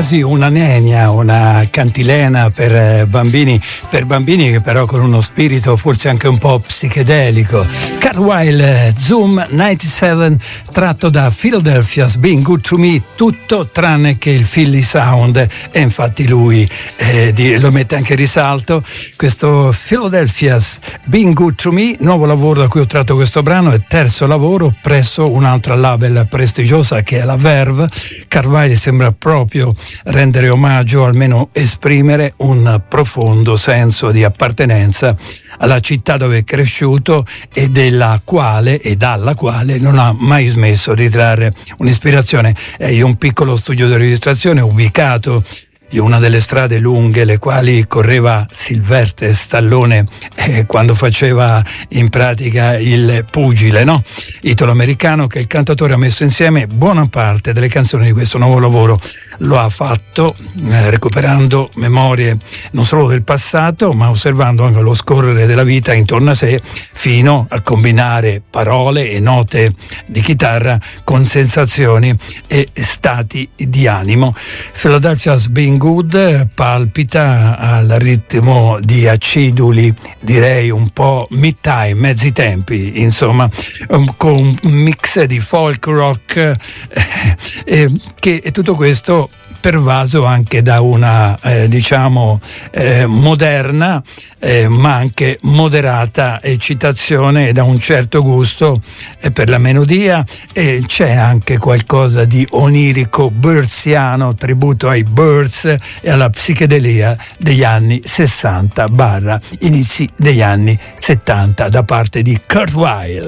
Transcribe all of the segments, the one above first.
quasi una nenia, una cantilena per bambini che però con uno spirito forse anche un po' psichedelico. Kurt Weill, Zoom 97, tratto da Philadelphia's Being Good to Me, tutto tranne che il Philly Sound, e infatti lui lo mette anche in risalto. Questo Philadelphia's Being Good to Me, nuovo lavoro da cui ho tratto questo brano, e terzo lavoro presso un'altra label prestigiosa che è la Verve. Kurt Weill sembra proprio rendere omaggio, almeno esprimere un profondo senso di appartenenza alla città dove è cresciuto e dalla quale non ha mai smesso di trarre un'ispirazione. È un piccolo studio di registrazione ubicato in una delle strade lunghe le quali correva Sylvester Stallone quando faceva in pratica il pugile, no? Italo-americano, che il cantautore ha messo insieme buona parte delle canzoni di questo nuovo lavoro. Lo ha fatto recuperando memorie non solo del passato, ma osservando anche lo scorrere della vita intorno a sé, fino a combinare parole e note di chitarra con sensazioni e stati di animo. Philadelphia's Being Good palpita al ritmo di aciduli, direi un po' mid-time, mezzi tempi, insomma, con un mix di folk rock che tutto questo pervaso anche da una moderna ma anche moderata eccitazione e da un certo gusto per la melodia, e c'è anche qualcosa di onirico birziano, tributo ai Birds e alla psichedelia degli anni 60 / inizi degli anni 70 da parte di Kurt Weill.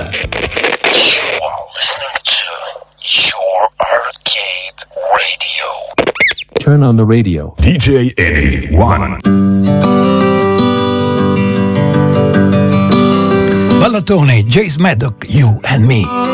Your Arcade Radio. Turn on the radio. DJ A1. Ballatone, Jace Maddock, You and Me.